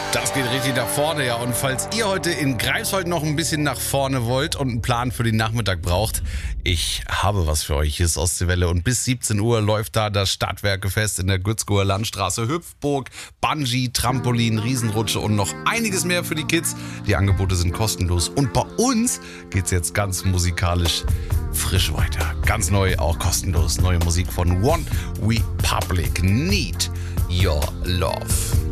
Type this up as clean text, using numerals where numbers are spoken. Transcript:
Das geht richtig nach vorne, ja. Und falls ihr heute in Greifswald noch ein bisschen nach vorne wollt und einen Plan für den Nachmittag braucht, ich habe was für euch. Hier ist Ostseewelle und bis 17 Uhr läuft da das Stadtwerkefest in der Gützkower Landstraße. Hüpfburg, Bungee, Trampolin, Riesenrutsche und noch einiges mehr für die Kids. Die Angebote sind kostenlos und bei uns geht's jetzt ganz musikalisch frisch weiter. Ganz neu, auch kostenlos. Neue Musik von One Republic. Need Your Love.